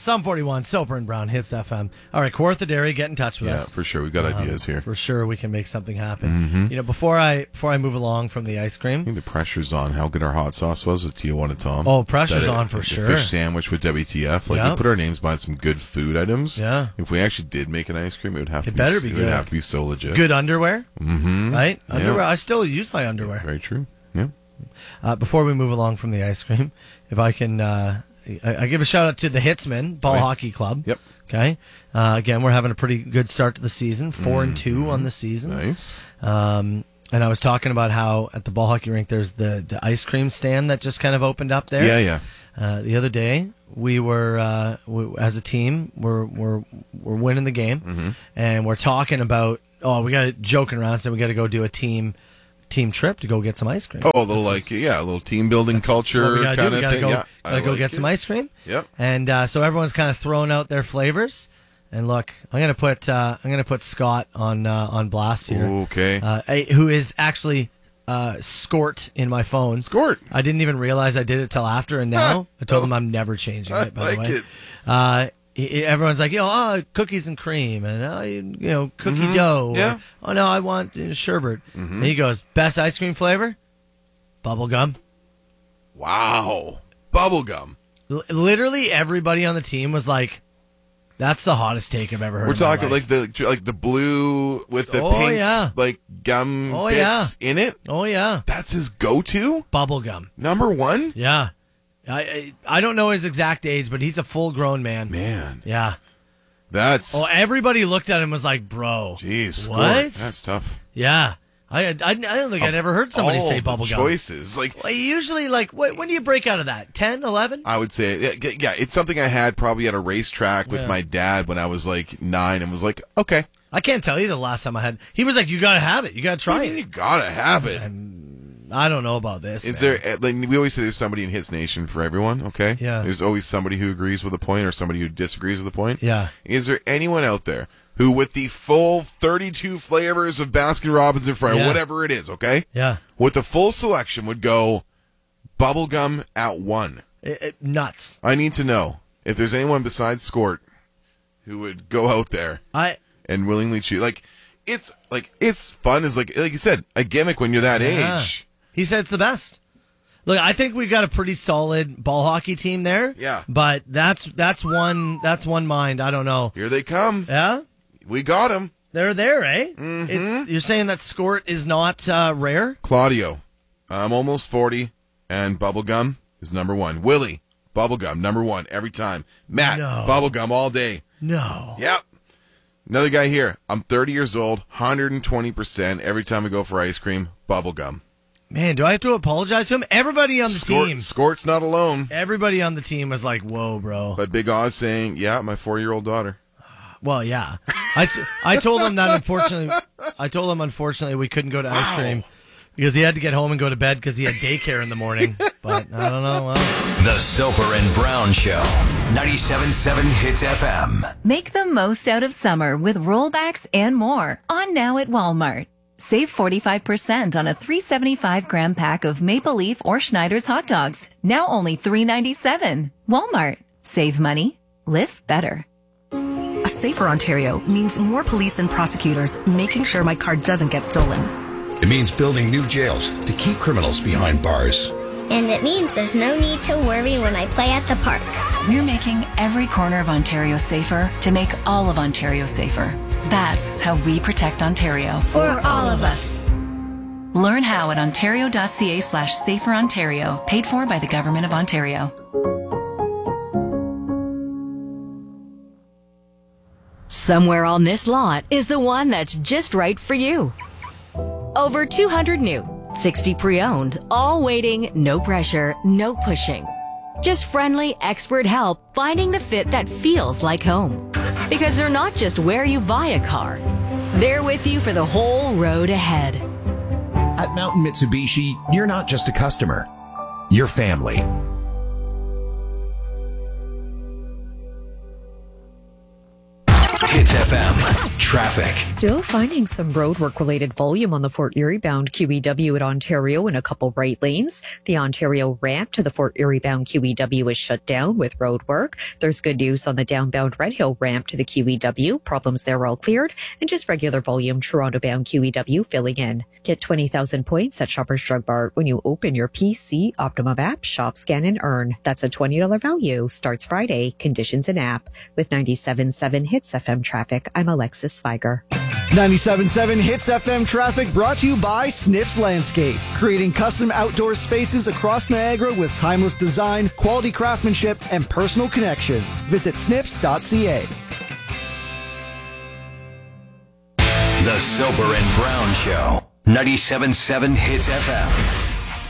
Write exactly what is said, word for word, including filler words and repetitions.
Psalm forty-one, Soper and Brown, Hits F M. All right, Kawartha Dairy, get in touch with yeah, us. Yeah, for sure. We've got um, ideas here. For sure, we can make something happen. Mm-hmm. You know, before I before I move along from the ice cream. I think the pressure's on how good our hot sauce was with Tijuana Tom. Oh, pressure's that, on for the sure. Fish sandwich with W T F. Like, yep. we put our names behind some good food items. Yeah. If we actually did make an ice cream, it would have it to be, better be it good. would have to be so legit. Good underwear. Mm-hmm. Right? Yeah. Underwear. I still use my underwear. Very true. Yeah. Uh, before we move along from the ice cream, if I can, uh, I, I give a shout out to the Hitsmen Ball right. Hockey Club. Yep. Okay. Uh, again, we're having a pretty good start to the season, four mm-hmm. and two on the season. Nice. Um, and I was talking about how at the ball hockey rink there's the, the ice cream stand that just kind of opened up there. Yeah, yeah. Uh, the other day we were uh, we, as a team we're we're we're winning the game, mm-hmm. and we're talking about oh we got joking around saying we got to go do a team. team trip to go get some ice cream. Oh, a little like yeah, a little team building culture kind of gotta thing. Go, yeah, gotta go like get it. some ice cream. Yep. And uh, so everyone's kind of throwing out their flavors. And look, I'm gonna put uh, I'm gonna put Scott on uh, on blast here. Okay. Uh, I, who is actually uh, Scort in my phone? Scort. I didn't even realize I did it till after, and now I told him I'm never changing it. By I the like way, it. Uh, he- everyone's like, you know, oh, cookies and cream, and oh, you, you know, cookie Mhm. dough. Yeah. Or, oh no, I want uh, sherbet. Mhm. And he goes, best ice cream flavor, bubble gum. Wow. Bubblegum. L- literally everybody on the team was like, "That's the hottest take I've ever heard." We're in my talking life." like the like the blue with the Oh, pink yeah. like gum Oh, bits in it. "Oh yeah, That's his go-to bubble gum." number one. Yeah, I, I I don't know his exact age, but he's a full-grown man. Man, Yeah. that's Oh, everybody looked at him and was like, "Bro, jeez. what?" Score. That's tough. Yeah, I I, I don't think I'd ever heard somebody All say the bubble gum. choices like. Well, usually, like, what, when do you break out of that? ten, eleven? I would say, yeah, yeah, it's something I had probably at a racetrack with Yeah. my dad when I was like nine and was like, okay. I can't tell you the last time I had. He was like, "You gotta have it. You gotta try You it." gotta have it. I don't know about this. Is man. there, like, we always say there's somebody in Hits Nation for everyone, okay? Yeah. There's always somebody who agrees with a point or somebody who disagrees with a point. Yeah. Is there anyone out there who, with the full thirty-two flavors of Baskin Robbins in front, Yeah. or whatever it is, okay? Yeah. With the full selection would go bubblegum at one? It, it, nuts. I need to know if there's anyone besides Scort who would go out there I. and willingly choose. Like, it's, like, it's fun as, like, like you said, a gimmick when you're that Yeah. age. He said it's the best. Look, I think we got a pretty solid ball hockey team there. Yeah. But that's that's one that's one mind. I don't know. Here they come. Yeah, We got him. they're there, eh? Mhm. It's, you're saying that Scort is not uh, rare? Claudio, I'm almost forty, and bubblegum is number one. Willie, bubblegum, number one every time. Matt, No. bubblegum all day. No. Yep. Another guy here. I'm thirty years old, one hundred twenty percent every time we go for ice cream, bubblegum. Man, do I have to apologize to him? Everybody on the Scort, team. Scort's not alone. Everybody on the team was like, "Whoa, bro." But Big Oz saying, yeah, my four-year-old daughter. Well, yeah. I, t- I told him that unfortunately, I told him unfortunately we couldn't go to ice Wow. cream because he had to get home and go to bed because he had daycare in the morning. But I don't know. Well, The Soper and Brown Show. ninety-seven point seven Hits F M. Make the most out of summer with rollbacks and more on now at Walmart. Save forty-five percent on a three hundred seventy-five gram pack of Maple Leaf or Schneider's hot dogs. Now only three ninety-seven. Walmart. Save money. Live better. A safer Ontario means more police and prosecutors making sure my car doesn't get stolen. It means building new jails to keep criminals behind bars. And it means there's no need to worry when I play at the park. We're making every corner of Ontario safer to make all of Ontario safer. That's how we protect Ontario. For all of us. Learn how at ontario.ca slash safer Ontario. Paid for by the Government of Ontario. Somewhere on this lot is the one that's just right for you. Over two hundred new, sixty pre-owned, all waiting, no pressure, no pushing. Just friendly, expert help finding the fit that feels like home. Because they're not just where you buy a car. They're with you for the whole road ahead. At Mountain Mitsubishi, you're not just a customer. You're family. Hits F M. Traffic. Still finding some roadwork-related volume on the Fort Erie-bound Q E W at Ontario in a couple right lanes. The Ontario ramp to the Fort Erie-bound Q E W is shut down with roadwork. There's good news on the downbound Red Hill ramp to the Q E W. Problems there all cleared. And just regular volume Toronto-bound Q E W filling in. Get twenty thousand points at Shoppers Drug Mart when you open your P C Optimum app, shop, scan, and earn. That's a twenty dollars value. Starts Friday. Conditions in app. With ninety-seven point seven Hits F M traffic, I'm Alexis Feiger. ninety-seven point seven Hits F M traffic brought to you by Snips Landscape, creating custom outdoor spaces across Niagara with timeless design, quality craftsmanship, and personal connection. Visit snips dot c a. The Soper and Brown Show. ninety-seven point seven Hits F M.